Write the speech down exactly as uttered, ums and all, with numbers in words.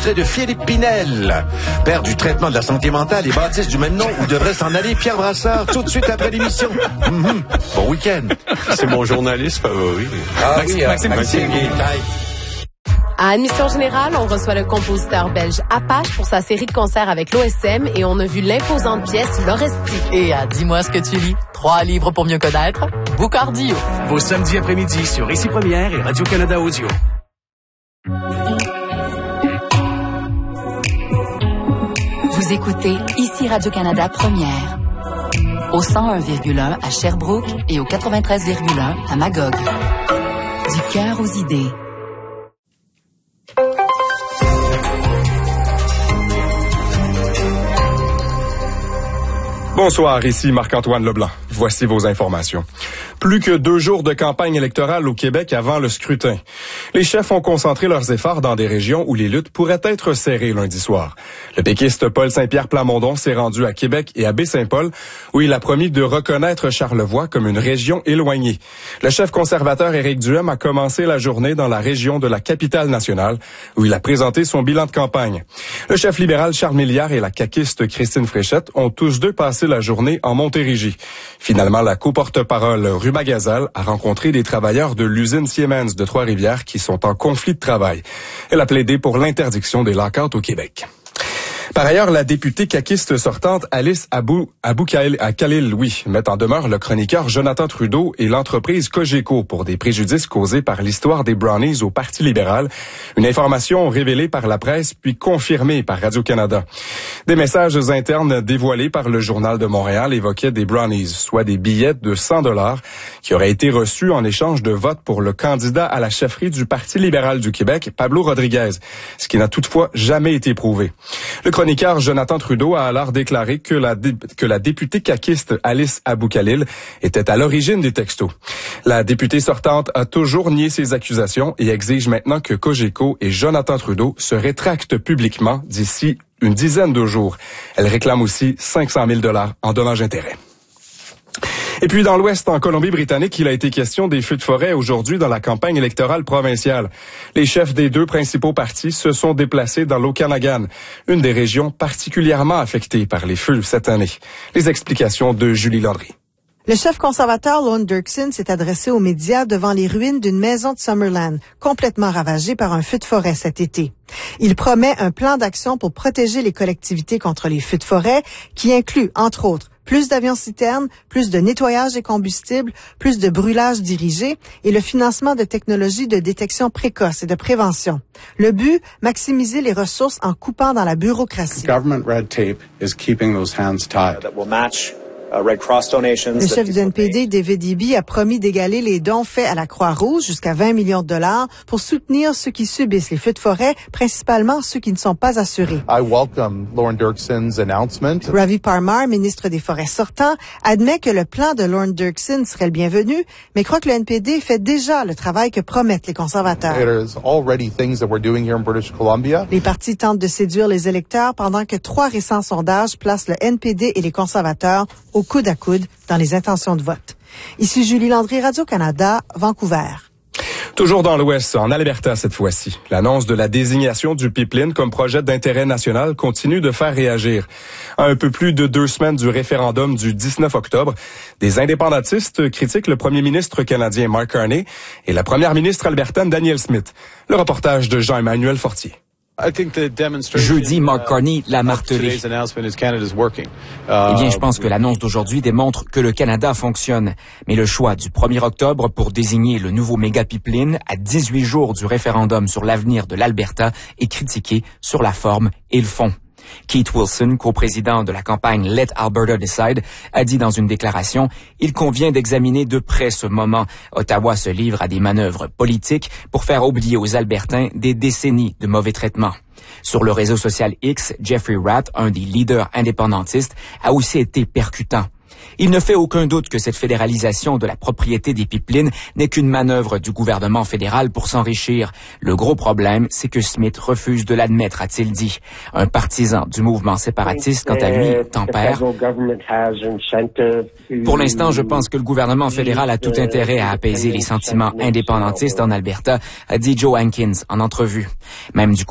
portrait de Philippe Pinel, père du traitement de la santé mentale et bâtisse du même nom où devrait s'en aller Pierre Brassard tout de suite après l'émission. Mm-hmm. Bon week-end. C'est mon journaliste favori. Ah Maxime, oui, euh, Maxime, Maxime, Maxime. À Admission Générale, on reçoit le compositeur belge Apache pour sa série de concerts avec l'O S M et on a vu l'imposante pièce L'Oresti. Et à Dis-moi ce que tu lis, trois livres pour mieux connaître, Boucardio. Vos samedis après-midi sur Ici Première et Radio-Canada Audio. Vous écoutez Ici Radio-Canada Première. Au cent un virgule un à Sherbrooke et au quatre-vingt-treize virgule un à Magog. Du cœur aux idées. Bonsoir, ici Marc-Antoine Leblanc. Voici vos informations. Plus que deux jours de campagne électorale au Québec avant le scrutin. Les chefs ont concentré leurs efforts dans des régions où les luttes pourraient être serrées lundi soir. Le péquiste Paul Saint-Pierre Plamondon s'est rendu à Québec et à Baie-Saint-Paul, où il a promis de reconnaître Charlevoix comme une région éloignée. Le chef conservateur Éric Duhem a commencé la journée dans la région de la Capitale-Nationale, où il a présenté son bilan de campagne. Le chef libéral Charles Milliard et la caquiste Christine Fréchette ont tous deux passé la journée en Montérégie. Finalement, la co-porte-parole Ruba Gazal a rencontré des travailleurs de l'usine Siemens de Trois-Rivières qui sont en conflit de travail. Elle a plaidé pour l'interdiction des lock-outs au Québec. Par ailleurs, la députée caquiste sortante Alice Abou, Abou Khalil, oui, met en demeure le chroniqueur Jonathan Trudeau et l'entreprise Cogeco pour des préjudices causés par l'histoire des Brownies au Parti libéral. Une information révélée par la presse puis confirmée par Radio-Canada. Des messages internes dévoilés par le Journal de Montréal évoquaient des Brownies, soit des billets de cent dollars qui auraient été reçus en échange de votes pour le candidat à la chefferie du Parti libéral du Québec, Pablo Rodriguez, ce qui n'a toutefois jamais été prouvé. Le chroniqueur Jonathan Trudeau a alors déclaré que la, dé- que la députée caquiste Alice Abou Khalil était à l'origine des textos. La députée sortante a toujours nié ces accusations et exige maintenant que Cogeco et Jonathan Trudeau se rétractent publiquement d'ici une dizaine de jours. Elle réclame aussi cinq cent mille dollars en dommages-intérêts. Et puis dans l'Ouest, en Colombie-Britannique, il a été question des feux de forêt aujourd'hui dans la campagne électorale provinciale. Les chefs des deux principaux partis se sont déplacés dans l'Okanagan, une des régions particulièrement affectées par les feux cette année. Les explications de Julie Landry. Le chef conservateur Lorne Dirksen s'est adressé aux médias devant les ruines d'une maison de Summerland, complètement ravagée par un feu de forêt cet été. Il promet un plan d'action pour protéger les collectivités contre les feux de forêt, qui inclut, entre autres, plus d'avions-citernes, plus de nettoyage des combustibles, plus de brûlage dirigé et le financement de technologies de détection précoce et de prévention. Le but, maximiser les ressources en coupant dans la bureaucratie. Government red tape is keeping those hands tied. That will match Uh, Red Cross donations. Le chef du N P D, David Eby, a promis d'égaler les dons faits à la Croix-Rouge jusqu'à vingt millions de dollars pour soutenir ceux qui subissent les feux de forêt, principalement ceux qui ne sont pas assurés. I welcome Lorne Dirksen's announcement. Ravi Parmar, ministre des Forêts sortant, admet que le plan de Lorne Dirksen serait le bienvenu, mais croit que le N P D fait déjà le travail que promettent les conservateurs. There's already things that we're doing here in British Columbia. Les partis tentent de séduire les électeurs pendant que trois récents sondages placent le N P D et les conservateurs au coude à coude dans les intentions de vote. Ici Julie Landry, Radio-Canada, Vancouver. Toujours dans l'Ouest, en Alberta cette fois-ci, l'annonce de la désignation du pipeline comme projet d'intérêt national continue de faire réagir. À un peu plus de deux semaines du référendum du dix-neuf octobre, des indépendantistes critiquent le premier ministre canadien Mark Carney et la première ministre albertaine Danielle Smith. Le reportage de Jean-Emmanuel Fortier. Jeudi, Mark Carney l'a martelé. Eh bien, je pense que l'annonce d'aujourd'hui démontre que le Canada fonctionne. Mais le choix du premier octobre pour désigner le nouveau méga-pipeline à dix-huit jours du référendum sur l'avenir de l'Alberta est critiqué sur la forme et le fond. Keith Wilson, coprésident de la campagne Let Alberta Decide, a dit dans une déclaration « Il convient d'examiner de près ce moment. Ottawa se livre à des manœuvres politiques pour faire oublier aux Albertains des décennies de mauvais traitements. » Sur le réseau social X, Jeffrey Ratt, un des leaders indépendantistes, a aussi été percutant. Il ne fait aucun doute que cette fédéralisation de la propriété des pipelines n'est qu'une manœuvre du gouvernement fédéral pour s'enrichir. Le gros problème, c'est que Smith refuse de l'admettre, a-t-il dit. Un partisan du mouvement séparatiste, quant à lui, tempère. Pour l'instant, je pense que le gouvernement fédéral a tout intérêt à apaiser les sentiments indépendantistes en Alberta, a dit Joe Hankins en entrevue. Même du